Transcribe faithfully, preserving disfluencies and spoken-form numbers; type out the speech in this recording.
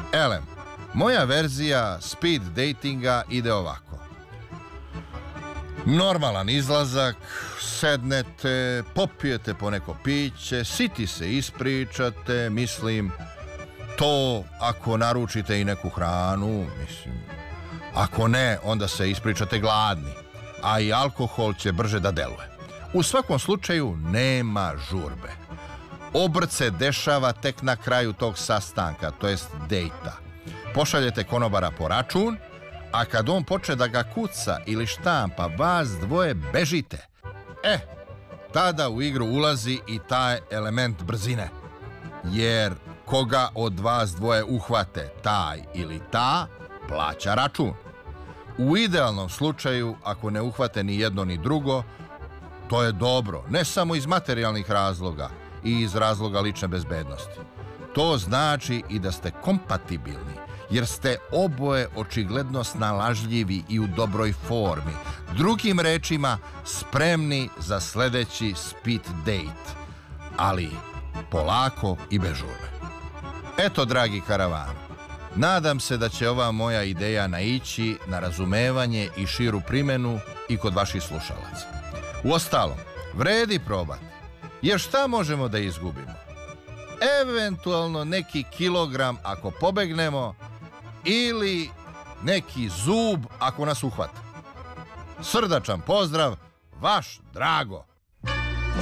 Elem, moja verzija speed datinga ide ovako. Normalan izlazak, sednete, popijete po neko piće, siti se ispričate, mislim, to ako naručite i neku hranu, mislim, ako ne, onda se ispričate gladni, a i alkohol će brže da deluje. U svakom slučaju nema žurbe. Obrt se dešava tek na kraju tog sastanka, to jest dejta. Pošaljete konobara po račun, a kad on počne da ga kuca ili štampa, vas dvoje bežite. E, tada u igru ulazi i taj element brzine. Jer koga od vas dvoje uhvate, taj ili ta, plaća račun. U idealnom slučaju, ako ne uhvate ni jedno ni drugo, to je dobro, ne samo iz materijalnih razloga i iz razloga lične bezbednosti. To znači i da ste kompatibilni, jer ste oboje očigledno snalažljivi i u dobroj formi. Drugim rečima, spremni za sledeći speed date, ali polako i bez žurbe. Eto, dragi karavan, nadam se da će ova moja ideja naići na razumevanje i širu primenu i kod vaših slušalaca. Uostalom, vredi probati, jer šta možemo da izgubimo? Eventualno neki kilogram ako pobegnemo ili neki zub ako nas uhvate. Srdačan pozdrav, vaš Drago.